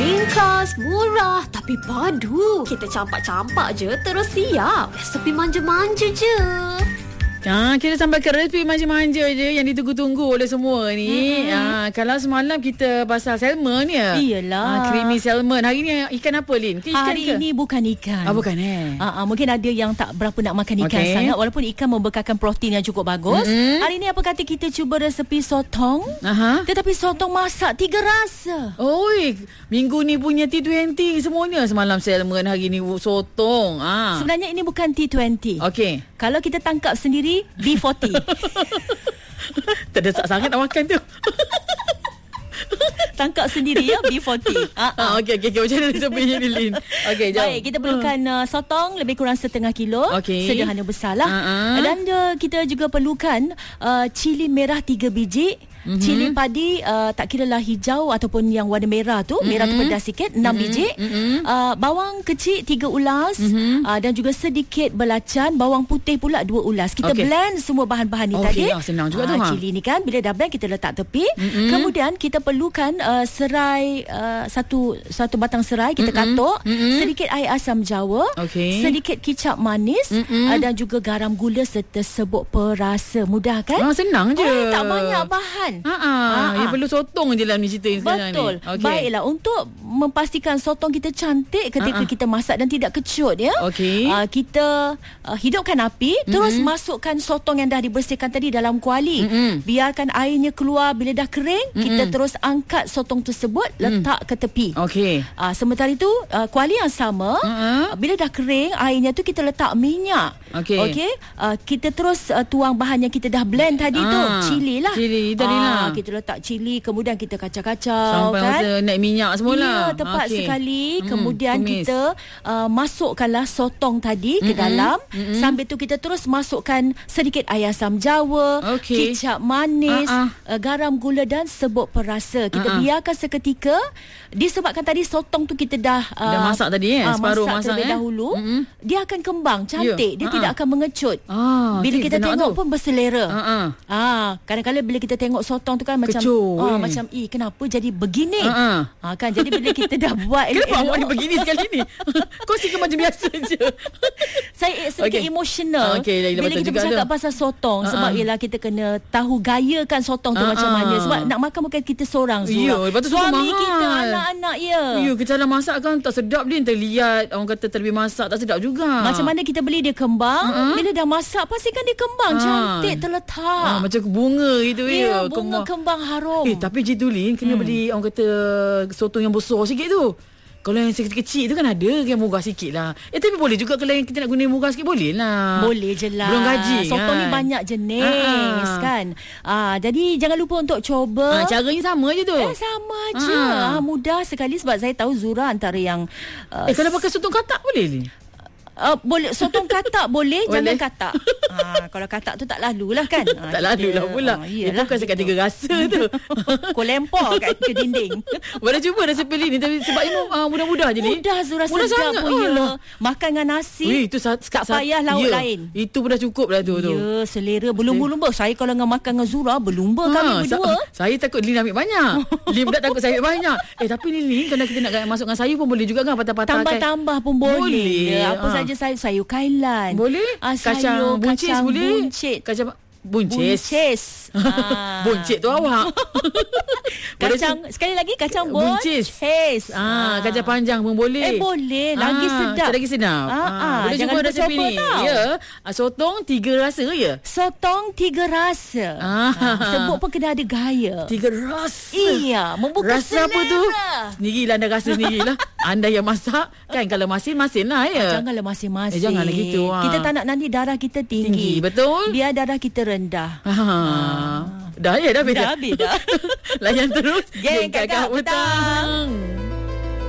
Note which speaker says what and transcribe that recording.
Speaker 1: Ringkas, murah tapi padu. Kita campak-campak je terus siap. Resepi manja-manja je.
Speaker 2: Kita sampai ke resipi manja-manja je yang ditunggu-tunggu oleh semua ni. Kalau semalam kita pasal salmon ya.
Speaker 3: Iyalah.
Speaker 2: Creamy salmon. Hari ni ikan apa, Lin? Ikan
Speaker 3: Hari
Speaker 2: ke?
Speaker 3: ini bukan ikan.
Speaker 2: Bukan
Speaker 3: Mungkin ada yang tak berapa nak makan ikan sangat, walaupun ikan membekalkan protein yang cukup bagus. Hari ni apa kata kita cuba resepi sotong. Tetapi sotong masak 3 rasa.
Speaker 2: Oi, minggu ni punya T20 semuanya. Semalam salmon, hari ni sotong.
Speaker 3: Sebenarnya ini bukan T20.
Speaker 2: Okey.
Speaker 3: Kalau kita tangkap sendiri B40.
Speaker 2: Terdesak sangat nak makan tu.
Speaker 3: Tangkap sendiri ya B40.
Speaker 2: Okey. Macam mana resepinya ni, Lin? Okey, jom.
Speaker 3: Baik, kita perlukan sotong lebih kurang setengah kilo. Sederhana besar lah. Dan kita juga perlukan cili merah 3 biji. Cili padi tak kira lah hijau ataupun yang warna merah tu, merah tu pedas sikit, 6 biji. Bawang kecil 3 ulas. Dan juga sedikit belacan. Bawang putih pula 2 ulas. Kita blend semua bahan-bahan ni tadi.
Speaker 2: Senang juga tu.
Speaker 3: Cili ni kan, bila dah blend kita letak tepi. Kemudian kita perlukan serai, satu batang serai kita katuk. Sedikit air asam jawa. Sedikit kicap manis. Dan juga garam gula serta serbuk perasa. Mudah kan?
Speaker 2: Senang je.
Speaker 3: Tak banyak bahan.
Speaker 2: Yang perlu sotong je lah ni cerita sekarang ni.
Speaker 3: Betul. Baiklah, untuk memastikan sotong kita cantik ketika kita masak dan tidak kecut ya. Kita hidupkan api, terus masukkan sotong yang dah dibersihkan tadi dalam kuali. Biarkan airnya keluar. Bila dah kering, kita terus angkat sotong tersebut, letak ke tepi. Sementara itu kuali yang sama, bila dah kering airnya tu, kita letak minyak. Kita terus tuang bahan yang kita dah blend tadi tu. Cili lah. Kita letak cili, kemudian kita kacau-kacau
Speaker 2: sampai
Speaker 3: kan,
Speaker 2: naik minyak semula.
Speaker 3: Tepat sekali. Kemudian kita masukkanlah sotong tadi ke dalam. Sambil tu kita terus masukkan sedikit air asam jawa, kicap manis, garam gula dan serbuk perasa. Kita biarkan seketika. Disebabkan tadi sotong tu kita dah
Speaker 2: masak tadi separuh masak
Speaker 3: terlebih dahulu, dia akan kembang cantik. Dia tidak akan mengecut. Bila kita tengok pun berselera. Kadang-kadang bila kita tengok sotong tu kan macam kenapa jadi begini? Kan, jadi bila kita dah buat
Speaker 2: kenapa awak ni begini sekali ni? Kau sih macam biasa je.
Speaker 3: Saya sedikit emosional bila kita bercakap pasal sotong. Sebab ialah kita kena tahu gayakan sotong tu macam mana. Sebab nak makan bukan kita seorang. Suami kita, anak-anak
Speaker 2: kita dalam masak kan tak sedap dia. Terlihat orang kata terlebih masak tak sedap juga.
Speaker 3: Macam mana kita beli dia kembang, bila dah masak pastikan dia kembang cantik terletak.
Speaker 2: Macam bunga gitu.
Speaker 3: Bunga kembang harum.
Speaker 2: Tapi je tu, Lin, kena beli orang kata sotong yang besar sikit tu. Kalau yang kecil tu kan ada yang murah sikit lah. Tapi boleh juga kalau yang kita nak guna yang murah sikit, boleh lah.
Speaker 3: Boleh je lah.
Speaker 2: Belum gaji
Speaker 3: sotong
Speaker 2: kan?
Speaker 3: Ni banyak jenis kan. Jadi jangan lupa untuk coba.
Speaker 2: Caranya sama je tu.
Speaker 3: Sama je. Mudah sekali sebab saya tahu Zura antara yang
Speaker 2: kalau pakai sotong katak boleh, Lin?
Speaker 3: Boleh, sotong katak boleh, jangan katak. Kalau katak tu tak lalu lah kan.
Speaker 2: Tak lalu lah pula. Itu bukan sekadar 3 rasa tu.
Speaker 3: Kau lempar ke dinding.
Speaker 2: Boleh cuba resepi ni. Tapi sebab ini mudah-mudah je, Lin.
Speaker 3: Mudah, Zura, sedap pun makan dengan nasi.
Speaker 2: Itu
Speaker 3: tak payah lauk lain.
Speaker 2: Itu pun dah cukup dah tu.
Speaker 3: Ya, selera. Berlumba-lumba. Saya kalau makan dengan Zura, berlumba kami berdua.
Speaker 2: Saya takut Lin ambil banyak. Lin pula takut saya ambil banyak. Tapi ni, Lin, kalau kita nak masukkan sayur pun boleh juga kan. Patah-patah
Speaker 3: tambah-tambah pun boleh. Apa saja sayur kailan.
Speaker 2: Boleh. Kacang buncis boleh. Kacang buncis. Buncit tu awak.
Speaker 3: Kacang, sekali lagi kacang buncis.
Speaker 2: Kacang panjang pun boleh.
Speaker 3: Boleh. Lagi sedap.
Speaker 2: Lagi sedap. Boleh cuba resepi ni. Ya. Sotong 3 rasa ya? Sotong
Speaker 3: 3 rasa. Sebut pun kena ada gaya.
Speaker 2: 3 rasa.
Speaker 3: Iya, membuka
Speaker 2: rasa
Speaker 3: selera.
Speaker 2: Apa tu? Sendirilah anda rasa sendirilah. Anda yang masak kan, kalau masin lah ya.
Speaker 3: Janganlah masin-masin.
Speaker 2: Janganlah gitu.
Speaker 3: Kita tak nak nanti darah kita tinggi.
Speaker 2: Betul.
Speaker 3: Biar darah kita rendah.
Speaker 2: Dah beda.
Speaker 3: Dah.
Speaker 2: Layan terus
Speaker 3: Geng Kakak Petang.